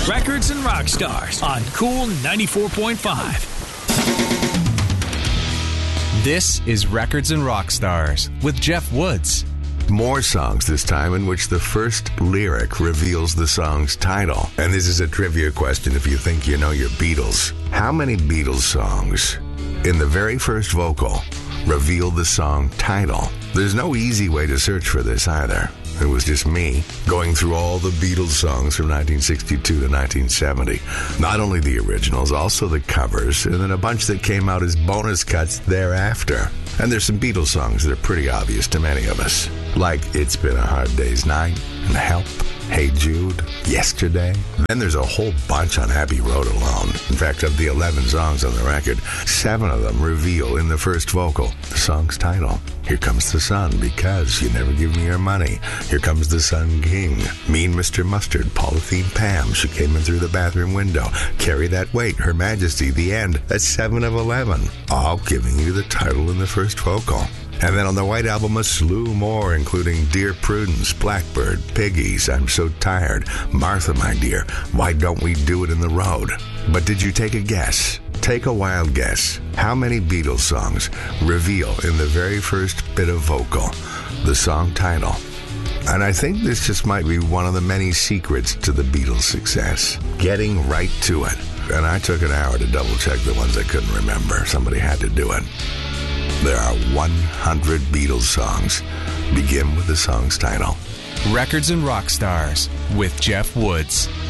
Records and Rock Stars on Cool 94.5. This is Records and Rock Stars with Jeff Woods. More songs this time in which the first lyric reveals the song's title. And this is a trivia question if you think you know your Beatles. How many Beatles songs in the very first vocal reveal the song title? There's no easy way to search for this either. It was just me going through all the Beatles songs from 1962 to 1970. Not only the originals, also the covers, and then a bunch that came out as bonus cuts thereafter. And there's some Beatles songs that are pretty obvious to many of us, like It's Been a Hard Day's Night, and Help, Hey Jude, Yesterday. Then there's a whole bunch on Abbey Road alone. In fact, of the 11 songs on the record, 7 of them reveal in the first vocal the song's title. Here Comes the Sun, Because You Never Give Me Your Money. Here Comes the Sun King. Mean Mr. Mustard, Polythene Pam, She Came In Through the Bathroom Window. Carry That Weight, Her Majesty, The End. That's 7 of 11, all giving you the title in the first vocal. And then on the White Album, a slew more, including Dear Prudence, Blackbird, Piggies, I'm So Tired, Martha, My Dear, Why Don't We Do It in the Road? But did you take a guess? Take a wild guess. How many Beatles songs reveal in the very first bit of vocal the song title? And I think this just might be one of the many secrets to the Beatles' success. Getting right to it. And I took an hour to double check the ones I couldn't remember. Somebody had to do it. There are 100 Beatles songs begin with the song's title. Records and Rock Stars with Jeff Woods.